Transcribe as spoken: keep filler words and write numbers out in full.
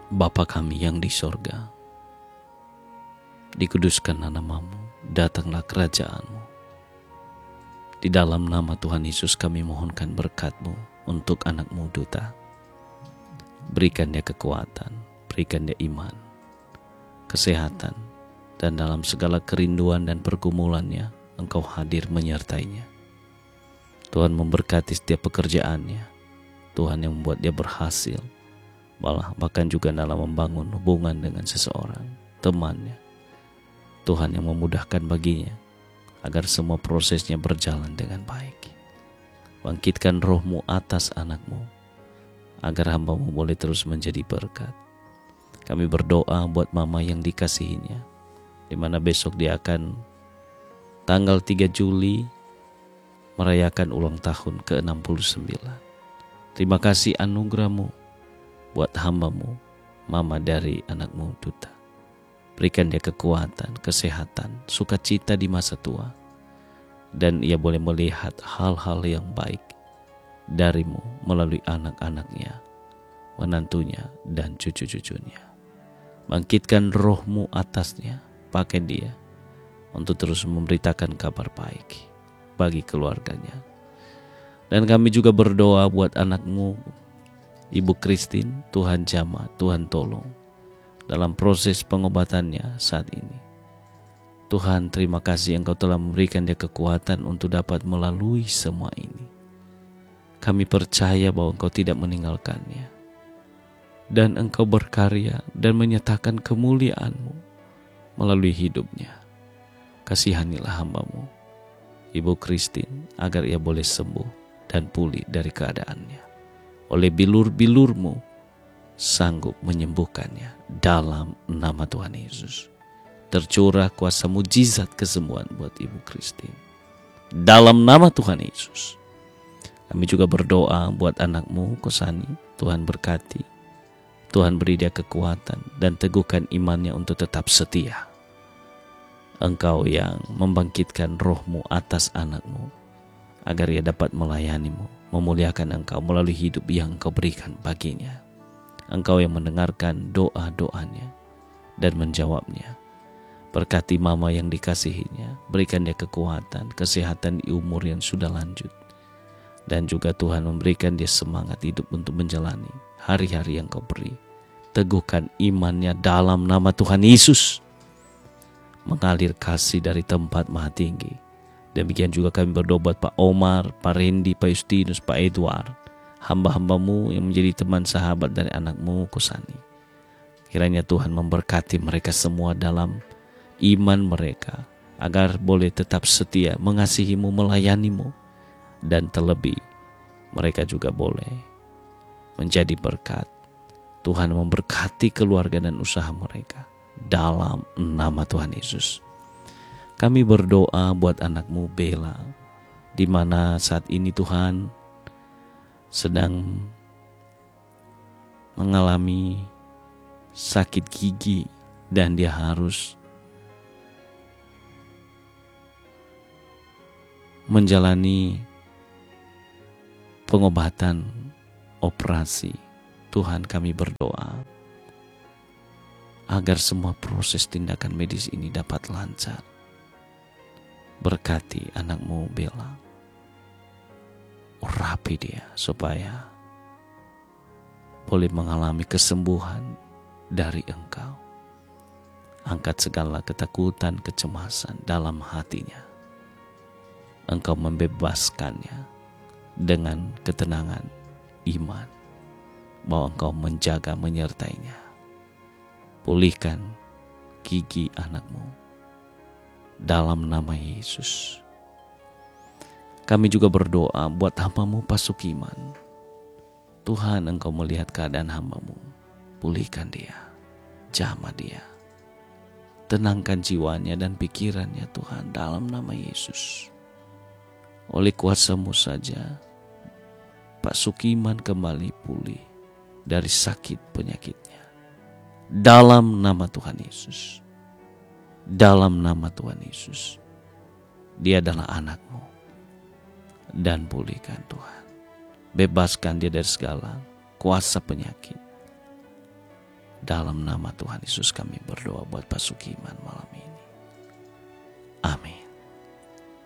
Bapa kami yang di sorga, dikuduskanlah namamu, datanglah kerajaanmu. Di dalam nama Tuhan Yesus kami mohonkan berkat-Mu untuk anak-Mu Duta. Berikan dia kekuatan, berikan dia iman, kesehatan, dan dalam segala kerinduan dan pergumulannya Engkau hadir menyertainya. Tuhan memberkati setiap pekerjaannya, Tuhan yang membuat dia berhasil, bahkan juga dalam membangun hubungan dengan seseorang, temannya. Tuhan yang memudahkan baginya agar semua prosesnya berjalan dengan baik. Bangkitkan roh-Mu atas anak-Mu agar hamba-Mu boleh terus menjadi berkat. Kami berdoa buat mama yang dikasihinya, di mana besok dia akan tanggal tiga Juli merayakan ulang tahun ke enam puluh sembilan. Terima kasih anugerah-Mu buat hamba-Mu, mama dari anak-Mu Duta. Berikan dia kekuatan, kesehatan, sukacita di masa tua, dan ia boleh melihat hal-hal yang baik dari-Mu melalui anak-anaknya, menantunya, dan cucu-cucunya. Bangkitkan roh-Mu atasnya, pakai dia untuk terus memberitakan kabar baik bagi keluarganya. Dan kami juga berdoa buat anak-Mu, Ibu Christine. Tuhan jamah, Tuhan tolong dalam proses pengobatannya saat ini. Tuhan, terima kasih Engkau telah memberikan dia kekuatan untuk dapat melalui semua ini. Kami percaya bahwa Engkau tidak meninggalkannya, dan Engkau berkarya dan menyatakan kemuliaan-Mu melalui hidupnya. Kasihanilah hamba-Mu, Ibu Christine, agar ia boleh sembuh dan pulih dari keadaannya. Oleh bilur-bilur-Mu sanggup menyembuhkannya dalam nama Tuhan Yesus. Tercurah kuasa mujizat kesembuhan buat Ibu Christine dalam nama Tuhan Yesus. Kami juga berdoa buat anak-Mu Kosani. Tuhan berkati, Tuhan beri dia kekuatan dan teguhkan imannya untuk tetap setia. Engkau yang membangkitkan roh-Mu atas anak-Mu agar ia dapat melayani-Mu, memuliakan Engkau melalui hidup yang Engkau berikan baginya. Engkau yang mendengarkan doa-doanya dan menjawabnya. Berkati mama yang dikasihinya, berikan dia kekuatan, kesehatan di umur yang sudah lanjut. Dan juga Tuhan memberikan dia semangat hidup untuk menjalani hari-hari yang Kau beri. Teguhkan imannya dalam nama Tuhan Yesus. Mengalir kasih dari tempat maha tinggi. Demikian juga kami berdoa buat Pak Omar, Pak Randy, Pak Justinus, Pak Edward, hamba-hamba-Mu yang menjadi teman sahabat dari anak-Mu Kosani. Kiranya Tuhan memberkati mereka semua dalam iman mereka, agar boleh tetap setia mengasihi-Mu, melayani-Mu, dan terlebih mereka juga boleh menjadi berkat. Tuhan memberkati keluarga dan usaha mereka dalam nama Tuhan Yesus. Kami berdoa buat anak-Mu Bella, di mana saat ini Tuhan sedang mengalami sakit gigi dan dia harus menjalani pengobatan operasi. Tuhan, kami berdoa agar semua proses tindakan medis ini dapat lancar. Berkati anak-Mu Bella, urapi dia supaya boleh mengalami kesembuhan dari Engkau. Angkat segala ketakutan, kecemasan dalam hatinya. Engkau membebaskannya dengan ketenangan iman bahwa Engkau menjaga menyertainya. Pulihkan gigi anak-Mu dalam nama Yesus. Kami juga berdoa buat hamba-Mu Pak Sukiman. Tuhan, Engkau melihat keadaan hamba-Mu. Pulihkan dia, jamah dia, tenangkan jiwanya dan pikirannya Tuhan dalam nama Yesus. Oleh kuasa-Mu saja Pak Sukiman kembali pulih dari sakit penyakitnya dalam nama Tuhan Yesus. Dalam nama Tuhan Yesus, dia adalah anak-Mu, dan pulihkan Tuhan. Bebaskan dia dari segala kuasa penyakit Dalam nama Tuhan Yesus kami berdoa buat Pak Sukiman malam ini. Amin.